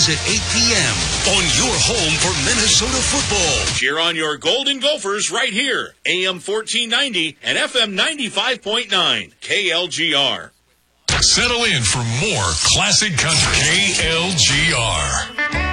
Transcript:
Sundays at 8 p.m. on your home for Minnesota football. Cheer on your Golden Gophers right here. AM 1490 and FM 95.9. KLGR. Settle in for more classic country. KLGR.